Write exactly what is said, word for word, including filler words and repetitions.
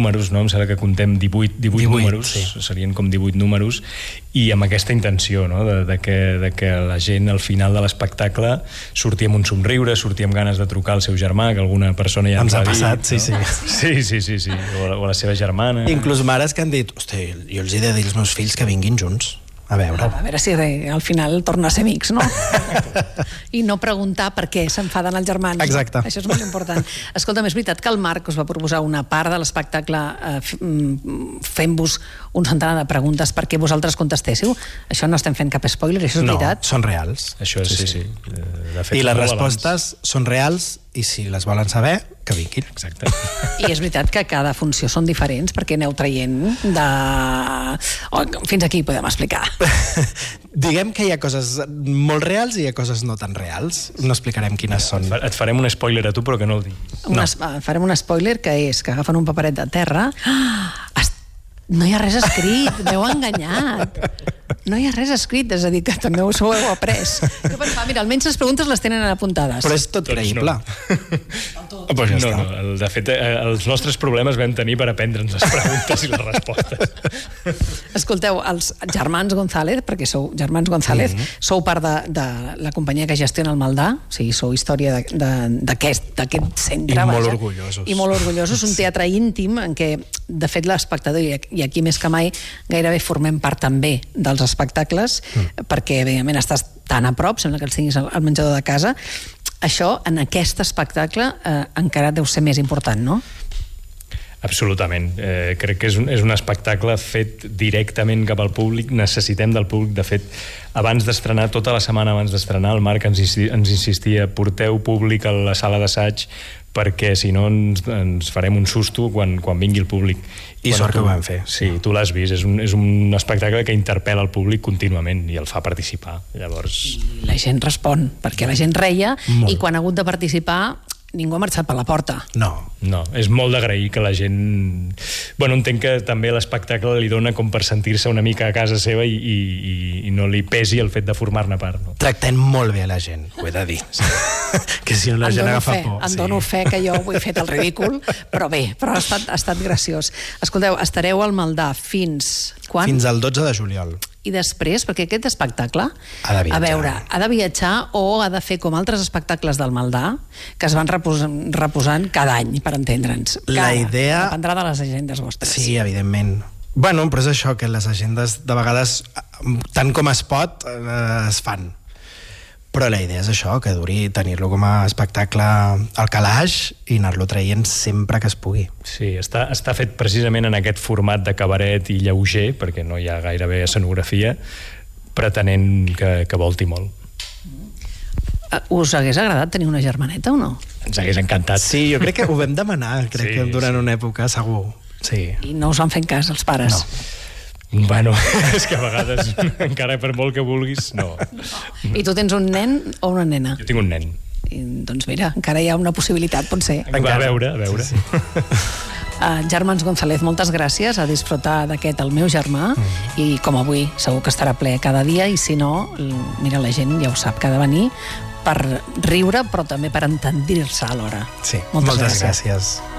números, no? Em sembla que contem divuit, divuit, divuit números, sí. Serien com divuit números, i amb aquesta intenció, no? de, de, que, de que la gent al final de l'espectacle surti amb un somriure, surti amb ganes de trucar al seu germà, que alguna persona ja ens, ens ha passat, dit, sí, no? sí. Sí, sí, sí, sí. O, o la seva germana. Inclús mares que han dit, hosti, jo els he de dir als meus fills que vinguin junts. A veure. A veure si al final torna a ser amics, no? I no preguntar per què s'enfaden els germans. Exacte. Això és molt important. Escolta'm, és veritat que el Marc us va proposar una part de l'espectacle eh, fent-vos un centenar de preguntes perquè vosaltres contestéssiu? Això no estem fent cap spoiler, això és no, veritat? No, són reals. Això és, sí, sí. sí. De fet, I les respostes abans. Són reals i si les volen saber, que vinguin. Exacte. I és veritat que cada funció són diferents perquè aneu traient de... Oh, fins aquí podem explicar. Diguem que hi ha coses molt reals i hi ha coses no tan reals. No explicarem quines són. Et farem un spoiler a tu, però que no el diguis. No. Farem un spoiler que és que agafen un paperet de terra. Ah, no hi ha res escrit, m'heu enganyat. No hi ha res escrit, és a dir, que també us ho heu après. Jo pensava, mira, almenys les preguntes les tenen apuntades. Però és tot creïble. No. Pues ja no, no. De fet, els nostres problemes vam tenir per aprendre'ns les preguntes i les respostes. Escolteu, els germans González, perquè sou germans González, mm -hmm. sou part de, de la companyia que gestiona el Maldà, o sigui, sou història d'aquest centre. I vaja, molt orgullosos. I molt orgullosos. Un teatre íntim en què, de fet, l'espectador, i aquí més que mai, gairebé formem part també dels espectacles, mm. perquè, evidentment, estàs tan a prop, sembla que els tinguis al menjador de casa. Això, en aquest espectacle, eh, encara deu ser més important, no? Absolutament. Eh, crec que és un, és un espectacle fet directament cap al públic. Necessitem del públic. De fet, abans d'estrenar, tota la setmana abans d'estrenar, el Marc ens, ens insistia, porteu públic a la sala d'assaig perquè si no ens, ens farem un susto quan, quan vingui el públic. I sort que ho vam fer. Sí, tu l'has vist. És un, és un espectacle que interpel·la el públic contínuament i el fa participar. Llavors... I la gent respon, perquè la gent reia molt. I quan ha hagut de participar ningú ha marxat per la porta. No. No, és molt d'agrair que la gent... Bueno, entenc que també l'espectacle li dona com per sentir-se una mica a casa seva i, i, i no li pesi el fet de formar-ne part. No? Tractem molt bé a la gent, ho he de dir. Sí. Que si no la gent agafa fe, por. Em sí. dono fe que jo ho he fet el ridícul, però bé, però ha estat, ha estat graciós. Escolteu, estareu al Maldà fins... Quan? Fins al dotze de juliol. I després, perquè aquest espectacle, ha de viatjar. a veure, ha de viatjar o ha de fer com altres espectacles del Maldà, que es van reposant, reposant cada any, per entendre'ns. La idea... Dependrà de les agendes vostres. Sí, evidentment. Bueno, però és això, que les agendes de vegades, tant com es pot, eh, es fan. Però la idea és això, que duri, tenir-lo com a espectacle al calaix i anar-lo traient sempre que es pugui. Sí, està, està fet precisament en aquest format de cabaret i lleuger, perquè no hi ha gairebé escenografia, pretenent que, que volti molt. Us hagués agradat tenir una germaneta o no? Ens hagués encantat. Sí, jo crec que ho vam demanar, crec sí, que durant sí. una època, segur. Sí. I no us van fer cas, els pares? No. Bueno, és que a vegades, encara per molt que vulguis, no. no. I tu tens un nen o una nena? Jo tinc un nen. I, doncs mira, encara hi ha una possibilitat, pot ser. Va, a veure, a veure. Sí, sí. Uh, Germans González, moltes gràcies, a disfrutar d'aquest El meu germà, mm. i com avui segur que estarà ple cada dia, i si no, mira, la gent ja ho sap, que ha de venir per riure, però també per entendrir-se alhora. Sí, moltes, moltes gràcies. gràcies.